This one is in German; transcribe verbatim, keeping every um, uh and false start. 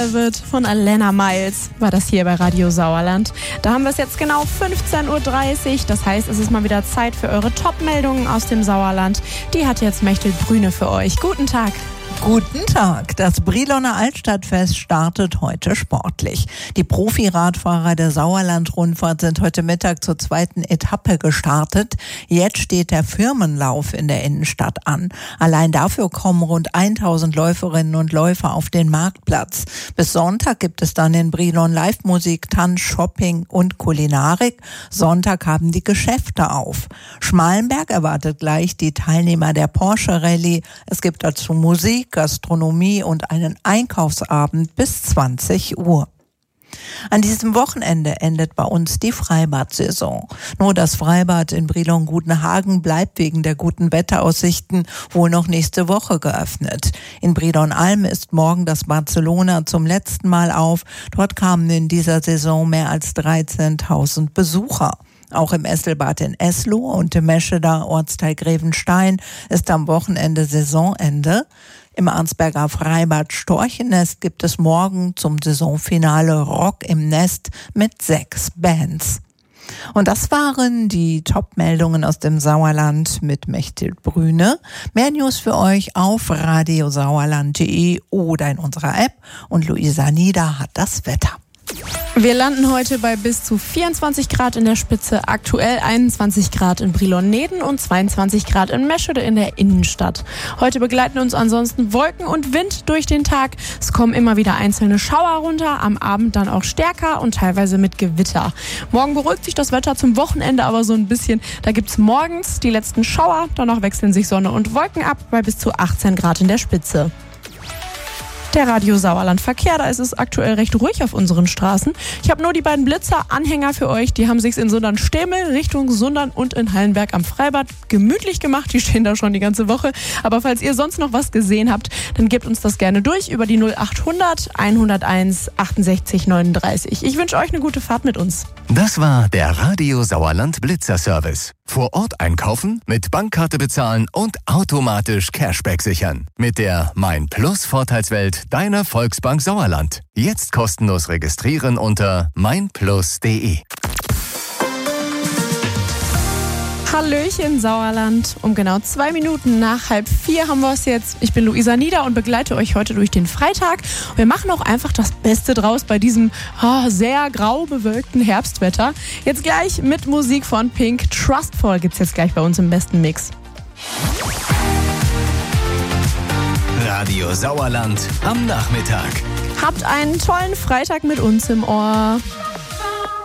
wird von Lena Miles, war das hier bei Radio Sauerland. Da haben wir es jetzt genau fünfzehn Uhr dreißig, das heißt, es ist mal wieder Zeit für eure Top-Meldungen aus dem Sauerland. Die hat jetzt Mechtel Brüne für euch. Guten Tag. Guten Tag. Das Briloner Altstadtfest startet heute sportlich. Die Profi-Radfahrer der Sauerland-Rundfahrt sind heute Mittag zur zweiten Etappe gestartet. Jetzt steht der Firmenlauf in der Innenstadt an. Allein dafür kommen rund tausend Läuferinnen und Läufer auf den Marktplatz. Bis Sonntag gibt es dann in Brilon Live-Musik, Tanz, Shopping und Kulinarik. Sonntag haben die Geschäfte auf. Schmalenberg erwartet gleich die Teilnehmer der Porsche Rallye. Es gibt dazu Musik, Gastronomie und einen Einkaufsabend bis zwanzig Uhr. An diesem Wochenende endet bei uns die Freibad-Saison. Nur das Freibad in Brilon-Gudenhagen bleibt wegen der guten Wetteraussichten wohl noch nächste Woche geöffnet. In Brilon-Alm ist morgen das Barcelona zum letzten Mal auf. Dort kamen in dieser Saison mehr als dreizehntausend Besucher. Auch im Esselbad in Esloh und im Mescheder Ortsteil Grevenstein ist am Wochenende Saisonende. Im Arnsberger Freibad Storchennest gibt es morgen zum Saisonfinale Rock im Nest mit sechs Bands. Und das waren die Top-Meldungen aus dem Sauerland mit Mechtel Brüne. Mehr News für euch auf radiosauerland punkt de oder in unserer App. Und Luisa Nieder hat das Wetter. Wir landen heute bei bis zu vierundzwanzig Grad in der Spitze, aktuell einundzwanzig Grad in Brilon-Neden und zweiundzwanzig Grad in Meschede in der Innenstadt. Heute begleiten uns ansonsten Wolken und Wind durch den Tag. Es kommen immer wieder einzelne Schauer runter, am Abend dann auch stärker und teilweise mit Gewitter. Morgen beruhigt sich das Wetter zum Wochenende aber so ein bisschen. Da gibt's morgens die letzten Schauer, danach wechseln sich Sonne und Wolken ab bei bis zu achtzehn Grad in der Spitze. Der Radio Sauerland Verkehr, da ist es aktuell recht ruhig auf unseren Straßen. Ich habe nur die beiden Blitzer-Anhänger für euch, die haben sich's in Sundern-Stemmel Richtung Sundern und in Hallenberg am Freibad gemütlich gemacht. Die stehen da schon die ganze Woche. Aber falls ihr sonst noch was gesehen habt, dann gebt uns das gerne durch über die null achthundert hunderteins achtundsechzig neununddreißig. Ich wünsche euch eine gute Fahrt mit uns. Das war der Radio Sauerland Blitzer Service. Vor Ort einkaufen, mit Bankkarte bezahlen und automatisch Cashback sichern. Mit der Mein Plus Vorteilswelt deiner Volksbank Sauerland. Jetzt kostenlos registrieren unter meinplus punkt de. Hallöchen Sauerland. Um genau zwei Minuten nach halb vier haben wir es jetzt. Ich bin Luisa Nieder und begleite euch heute durch den Freitag. Wir machen auch einfach das Beste draus bei diesem oh, sehr grau bewölkten Herbstwetter. Jetzt gleich mit Musik von Pink. Trustful gibt's jetzt gleich bei uns im besten Mix. Radio Sauerland am Nachmittag. Habt einen tollen Freitag mit uns im Ohr.